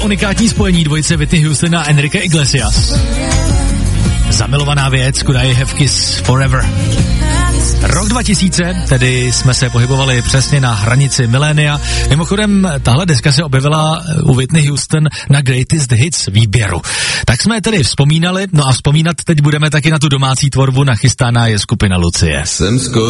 unikátní spojení dvojice Whitney Houston a Enrique Iglesias. Zamilovaná věc, Could I Have Kiss Forever. Rok 2000, tedy jsme se pohybovali přesně na hranici milénia. Mimochodem, tahle deska se objevila u Whitney Houston na Greatest Hits výběru. Tak jsme tedy vzpomínali, no a vzpomínat teď budeme taky na tu domácí tvorbu, nachystána je skupina Lucie. Jsem skoro